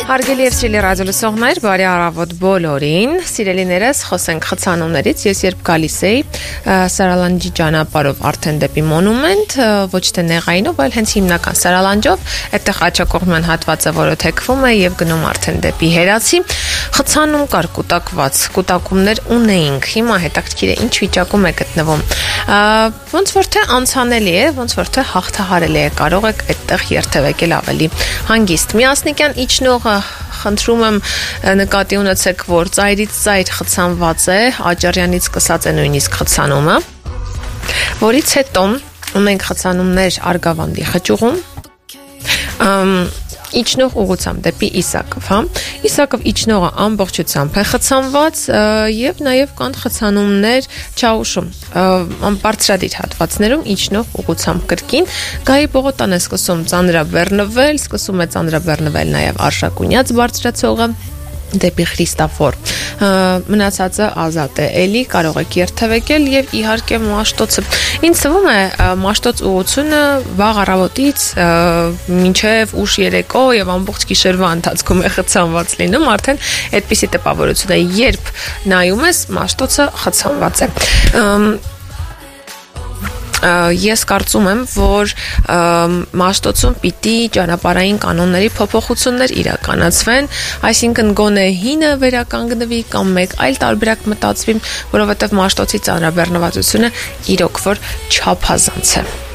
Հարգելի եւ սիրելի ռադիոլսողներ, բարի առավոտ բոլորին։ Սիրելիներս, խոսենք խցանումներից։ Ես երբ գալիս էի Սարալանջի ճանապարհով արդեն դեպի Մոնումենտ, ոչ թե նեղայինով, այլ հենց հիմնական Սարալանջով, այդտեղ աչակողմյան հատվածը, որը թեքվում է եւ գնում արդեն դեպի Հերացի, խցանում կար կուտակված, կուտակումներ ունեինք։ Հիմա հետաքրքիր է ինչ վիճակում է գտնվում։ Ոնց որ թե անցանելի է, ոնց որ թե հաղթահարելի է, կարող եք այդտեղ երթևեկել ավելի հանգիստ։ Միասնիկյան իջնողը խնդրում եմ նկատի ունեցեք, որ ծայրից ծայր խցանված է, Աճարյանից սկսած է նույնիսկ խցանումը, որից հետո ունենք խցանումներ Արգավանդի խճուղում, իջնող ուղղությամբ դեպի Իսակով, հա։ Իսակով իջնողը ամբողջությամբ է խցանված եւ նաեւ կան խցանումներ Չաուշում, բարձրադիր հատվածներում իջնող ուղղությամբ կրկին Գայի պողոտան է սկսում ծանրաբեռնվել, սկսում է ծանրաբեռնվել նաեւ Արշակունյաց բարձրացողը դեպի Խրիստաֆոր, մնացածը ազատ է, էլի կարող եք երթևեկել եւ իհարկե Մաշտոցը, ինձ թվում է Մաշտոց ուղղությունը վաղ առավոտից մինչեւ ուշ երեկո եւ ամբողջ գիշերվա ընթացքում է խցանված լինում, արդեն այդպիսի տպավորություն է, երբ նայում ես Մաշտոցը խցանված է։ Ես կարծում եմ, որ Մաշտոցում պիտի ճանապարհային կանոնների փոփոխություններ իրականացվեն, այսինքն գոնե հինը վերականգնվի կամ մեկ այլ տարբերակ մտածվի, որովհետև Մաշտոցի ծանրաբեռնվածությունը իրոք որ չափազանց է։